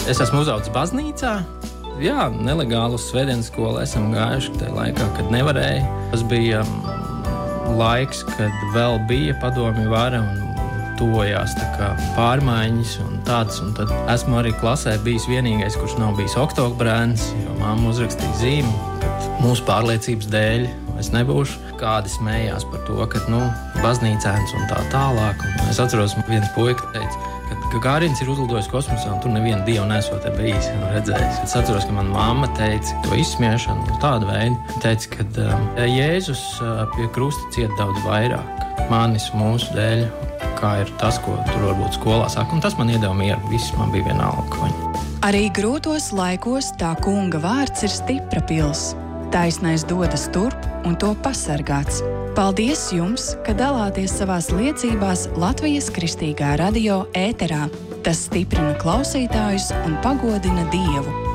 Es esmu uzaudzis baznīcā. Jā, nelegāli uz svētdienas skolu esam gājuši tajā laikā, kad nevarēja. Tas bija laiks, kad vēl bija padomju vara un tuvojās pārmaiņas un tādas. Un tad esmu arī klasē bijis vienīgais, kurš nav bijis oktobrēns, jo mamma uzrakstīja zīmi, ka mūsu pārliecības dēļ es nebūšu. Kādi smējās par to, ka, baznīcēns un tā tālāk. Un es atceros, viens puika teica, ka Gagārins ir uzlidojis kosmosā un tur nevienu dievu nesot bijis un redzējis. Es atceros, ka mana mamma teica to izsmiešanu un tādu veidu. Teica, ka Jēzus pie krusta ciet daudz vairāk manis mūsu dēļ, kā ir tas, ko tur varbūt skolā saka. Un tas man iedeva mieru. Viss man bija vienalga. Arī grūtos laikos tā kunga vārds ir stipra pils. Taisnais dodas turp un to pasargāts. Paldies jums, ka dalāties savās liecībās Latvijas Kristīgā radio ēterā. Tas stiprina klausītājus un pagodina Dievu.